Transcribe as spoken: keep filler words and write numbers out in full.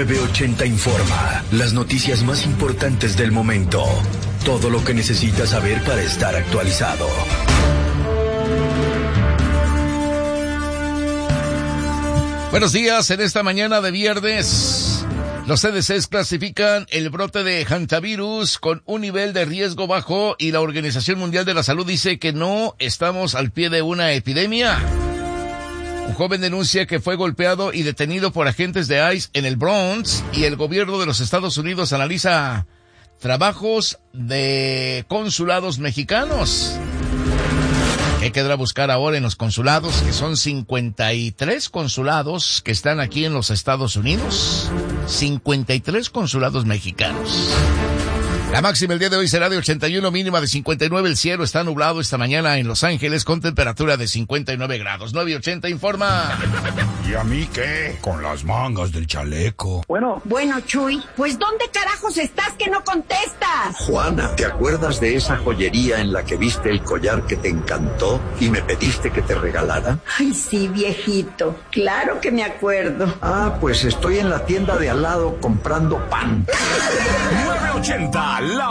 nueve ochenta Informa. Las noticias más importantes del momento. Todo lo que necesitas saber para estar actualizado. Buenos días, en esta mañana de viernes, los C D Cs clasifican el brote de hantavirus con un nivel de riesgo bajo y la Organización Mundial de la Salud dice que no estamos al pie de una epidemia. Un joven denuncia que fue golpeado y detenido por agentes de ICE en el Bronx y el gobierno de los Estados Unidos analiza trabajos de consulados mexicanos. ¿Qué quedará buscar ahora en los consulados? Que son cincuenta y tres consulados que están aquí en los Estados Unidos. cincuenta y tres consulados mexicanos. La máxima el día de hoy será de ochenta y uno, mínima de cincuenta y nueve. El cielo está nublado esta mañana en Los Ángeles con temperatura de cincuenta y nueve grados. nueve ochenta Informa. ¿Y a mí qué? Con las mangas del chaleco. Bueno. Bueno, Chuy, pues ¿dónde carajos estás que no contestas? Juana, ¿te acuerdas de esa joyería en la que viste el collar que te encantó y me pediste que te regalara? Ay, sí, viejito. Claro que me acuerdo. Ah, pues estoy en la tienda de al lado comprando pan. nueve ochenta, la